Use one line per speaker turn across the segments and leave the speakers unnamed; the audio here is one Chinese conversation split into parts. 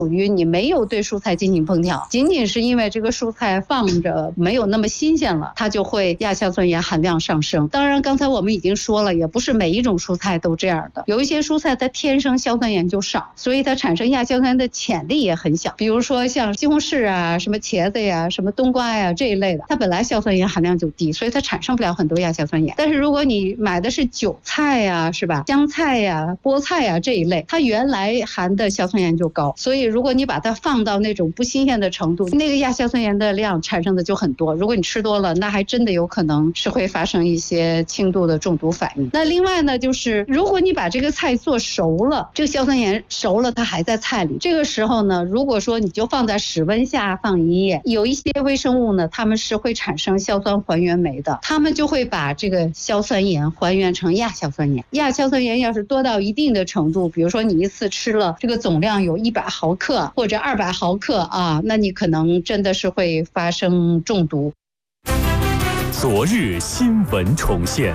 属于你没有对蔬菜进行烹调，仅仅是因为这个蔬菜放着没有那么新鲜了，它就会亚硝酸盐含量上升。当然刚才我们已经说了，也不是每一种蔬菜都这样的，有一些蔬菜它天生硝酸盐就少，所以它产生亚硝酸盐的潜力也很小。比如说像西红柿啊、什么茄子呀、什么冬瓜呀这一类的，它本来硝酸盐含量就低，所以它产生不了很多亚硝酸盐。但是如果你买的是韭菜呀，是吧？香菜呀、菠菜呀这一类，它原来含的硝酸盐就高，所以如果你把它放到那种不新鲜的程度，那个亚硝酸盐的量产生的就很多。如果你吃多了，那还真的有可能是会发生一些轻度的中毒反应。那另外呢，就是如果你把这个菜做熟了，这个硝酸盐熟了，它还在菜里，这个时候呢，如果说你就放在室温下放1夜，有一些微生物呢，它们是会产生硝酸还原酶的，它们就会把这个硝酸盐还原成亚硝酸盐。亚硝酸盐要是多到一定的程度，比如说你一次吃了这个总量有100毫克或者200毫克啊，那你可能真的是会发生中毒。
昨日新闻重现，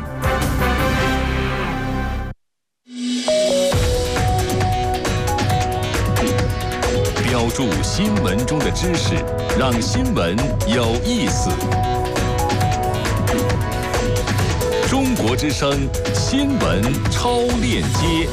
标注新闻中的知识，让新闻有意思。中国之声新闻超链接。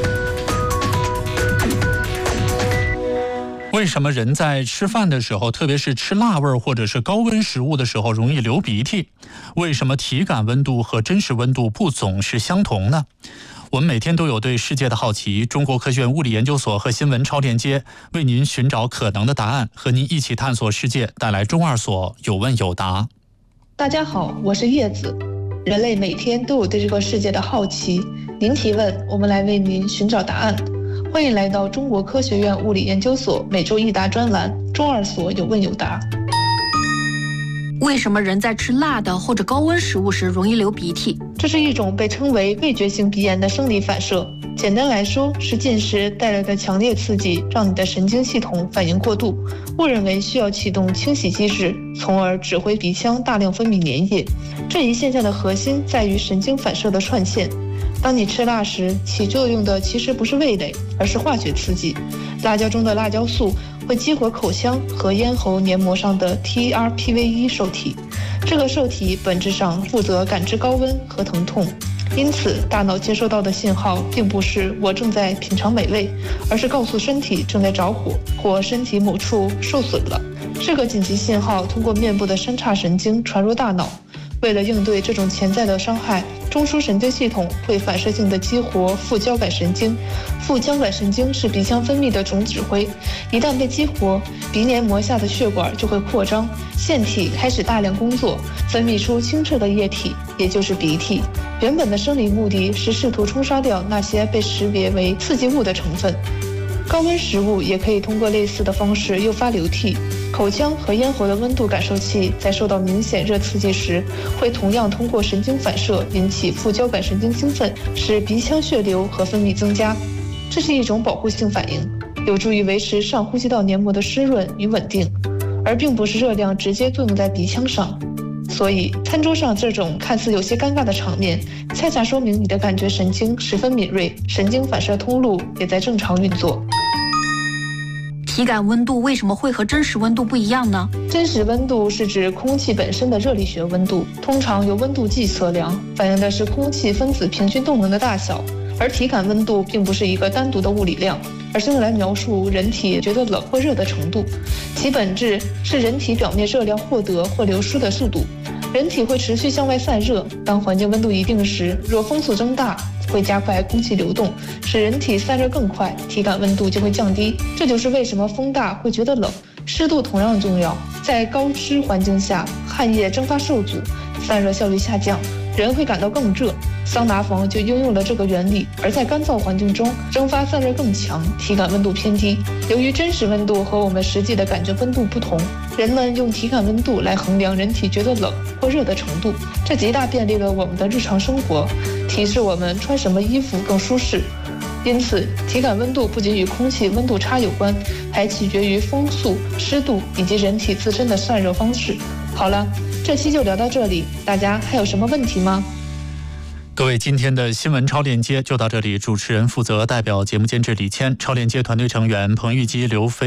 为什么人在吃饭的时候，特别是吃辣味或者是高温食物的时候容易流鼻涕？为什么体感温度和真实温度不总是相同呢？我们每天都有对世界的好奇，中国科学院物理研究所和新闻超链接为您寻找可能的答案，和您一起探索世界，带来中二所有问有答。
大家好，我是叶子。人类每天都有对这个世界的好奇，您提问，我们来为您寻找答案。欢迎来到中国科学院物理研究所每周一答专栏，中二所有问有答。
为什么人在吃辣的或者高温食物时容易流鼻涕？
这是一种被称为味觉性鼻炎的生理反射。简单来说，是进食带来的强烈刺激让你的神经系统反应过度，误认为需要启动清洗机制，从而指挥鼻腔大量分泌粘液。这一现象的核心在于神经反射的串线。当你吃辣时，起作用的其实不是味蕾，而是化学刺激。辣椒中的辣椒素会激活口腔和咽喉黏膜上的 TRPV1 受体，这个受体本质上负责感知高温和疼痛。因此，大脑接收到的信号并不是我正在品尝美味，而是告诉身体正在着火，或身体某处受损了。这个紧急信号通过面部的三叉神经传入大脑。为了应对这种潜在的伤害，中枢神经系统会反射性地激活副交感神经。副交感神经是鼻腔分泌的总指挥，一旦被激活，鼻黏膜下的血管就会扩张，腺体开始大量工作，分泌出清澈的液体，也就是鼻涕。原本的生理目的是试图冲刷掉那些被识别为刺激物的成分。高温食物也可以通过类似的方式诱发流涕。口腔和咽喉的温度感受器在受到明显热刺激时，会同样通过神经反射引起副交感神经兴奋，使鼻腔血流和分泌增加。这是一种保护性反应，有助于维持上呼吸道黏膜的湿润与稳定，而并不是热量直接作用在鼻腔上。所以，餐桌上这种看似有些尴尬的场面，恰恰说明你的感觉神经十分敏锐，神经反射通路也在正常运作。
体感温度为什么会和真实温度不一样呢？
真实温度是指空气本身的热力学温度，通常由温度计测量，反映的是空气分子平均动能的大小。而体感温度并不是一个单独的物理量，而是用来描述人体觉得冷或热的程度。其本质是人体表面热量获得或流失的速度。人体会持续向外散热，当环境温度一定时，若风速增大，会加快空气流动，使人体散热更快，体感温度就会降低。这就是为什么风大会觉得冷。湿度同样重要，在高湿环境下，汗液蒸发受阻，散热效率下降，人会感到更热。桑拿房就应用了这个原理，而在干燥环境中，蒸发散热更强，体感温度偏低。由于真实温度和我们实际的感觉温度不同，人们用体感温度来衡量人体觉得冷或热的程度，这极大便利了我们的日常生活，提示我们穿什么衣服更舒适。因此，体感温度不仅与空气温度差有关，还取决于风速、湿度以及人体自身的散热方式。好了，这期就聊到这里，大家还有什么问题吗？
各位，今天的新闻超链接就到这里，主持人负责，代表节目监制李谦，超链接团队成员彭玉基、刘飞。